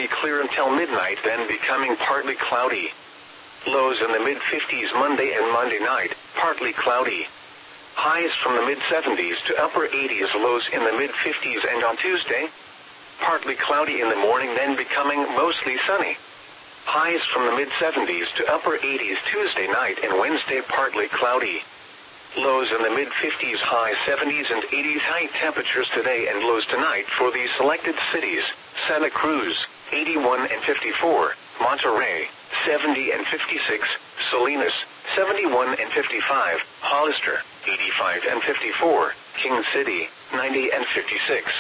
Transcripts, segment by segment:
clear until midnight, then becoming partly cloudy. Lows in the mid-50s Monday and Monday night, partly cloudy. Highs from the mid-70s to upper 80s, lows in the mid-50s, and on Tuesday, partly cloudy in the morning, then becoming mostly sunny. Highs from the mid-70s to upper 80s Tuesday night, and Wednesday partly cloudy. Lows in the mid-50s, high 70s and 80s. High temperatures today and lows tonight for these selected cities: Santa Cruz, 81 and 54, Monterey, 70 and 56, Salinas, 71 and 55, Hollister, 85 and 54, King City, 90 and 56.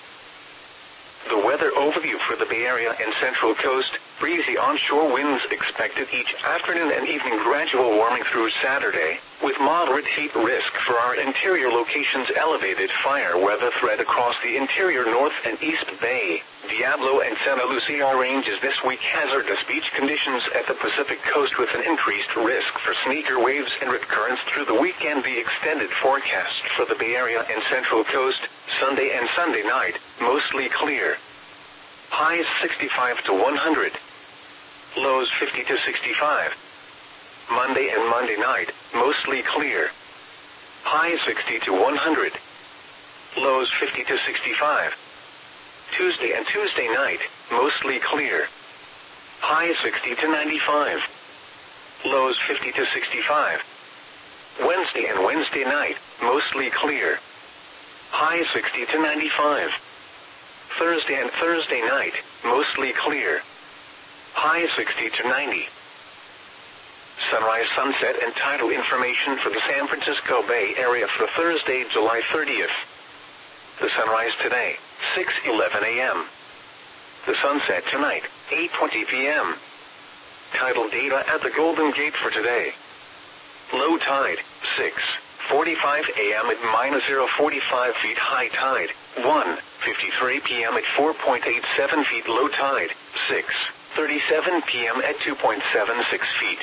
The weather overview for the Bay Area and Central Coast: breezy onshore winds expected each afternoon and evening. Gradual warming through Saturday, with moderate heat risk for our interior locations. Elevated fire weather threat across the interior North and East Bay, Diablo and Santa Lucia ranges this week. Hazardous beach conditions at the Pacific Coast with an increased risk for sneaker waves and rip currents through the weekend. The extended forecast for the Bay Area and Central Coast: Sunday and Sunday night, mostly clear. Highs 65 to 100. Lows 50 to 65. Monday and Monday night, mostly clear. Highs 60 to 100. Lows 50 to 65. Tuesday and Tuesday night, mostly clear. Highs 60 to 95. Lows 50 to 65. Wednesday and Wednesday night, mostly clear. Highs 60 to 95. Thursday and Thursday night, mostly clear. High 60 to 90. Sunrise, sunset, and tidal information for the San Francisco Bay Area for Thursday, July 30th. The sunrise today, 6:11 a.m. The sunset tonight, 8:20 p.m. Tidal data at the Golden Gate for today. Low tide, 6:45 a.m. at -0.45 feet. High tide, 1:53 p.m. at 4.87 feet. Low tide, 6:37 p.m. at 2.76 feet.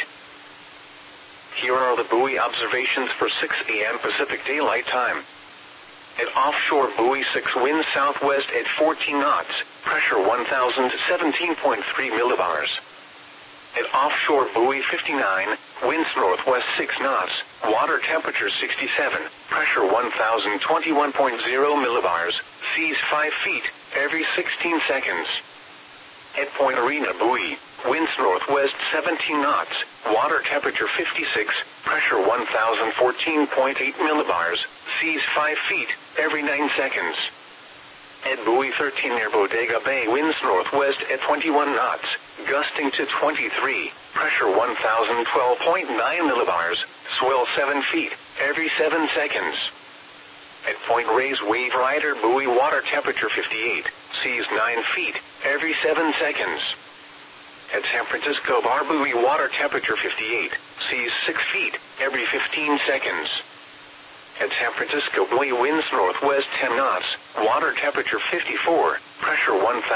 Here are the buoy observations for 6 a.m. Pacific Daylight Time. At offshore buoy 6, winds southwest at 14 knots, pressure 1,017.3 millibars. At offshore buoy 59, winds northwest 6 knots, water temperature 67, pressure 1,021.0 millibars, seas 5 feet, every 16 seconds. At Point Arena buoy, winds northwest 17 knots, water temperature 56, pressure 1,014.8 millibars, seas 5 feet, every 9 seconds. At buoy 13 near Bodega Bay, winds northwest at 21 knots, gusting to 23, pressure 1,012.9 millibars, swell 7 feet, every 7 seconds. At Point Reyes Wave Rider buoy, water temperature 58, seas 9 feet, every 7 seconds. At San Francisco Bar buoy, water temperature 58, seas 6 feet, every 15 seconds. At San Francisco buoy, winds northwest 10 knots, water temperature 54, pressure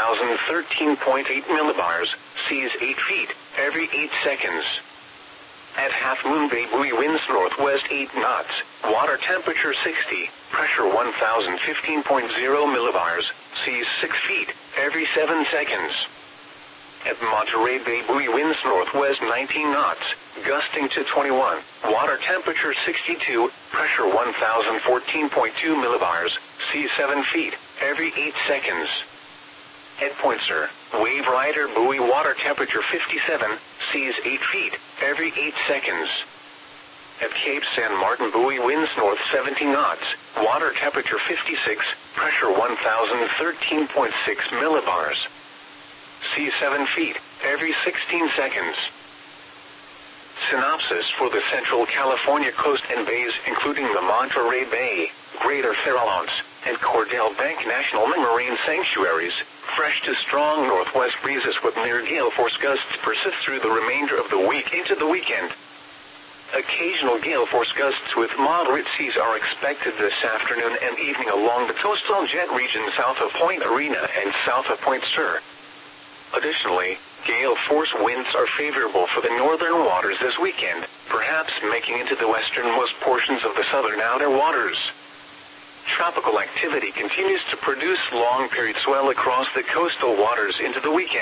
1,013.8 millibars, seas 8 feet, every 8 seconds. At Half Moon Bay buoy, winds northwest 8 knots, water temperature 60, pressure 1,015.0 millibars, seas 6 feet, every 7 seconds. At Monterey Bay buoy, winds northwest 19 knots, gusting to 21, water temperature 62, pressure 1,014.2 millibars, seas 7 feet, every 8 seconds. At Point Sur Wave Rider buoy, water temperature 57, seas 8 feet, every 8 seconds. At Cape San Martin buoy, winds north 17 knots, water temperature 56, pressure 1,013.6 millibars, seas 7 feet, every 16 seconds. Synopsis for the Central California coast and bays, including the Monterey Bay, Greater Farallones, and Cordell Bank National Marine Sanctuaries. Fresh to strong northwest breezes with near gale force gusts persist through the remainder of the week into the weekend. Occasional gale force gusts with moderate seas are expected this afternoon and evening along the coastal jet region south of Point Arena and south of Point Sur. Additionally, gale force winds are favorable for the northern waters this weekend, perhaps making into the westernmost portions of the southern outer waters. Tropical activity continues to produce long-period swell across the coastal waters into the weekend.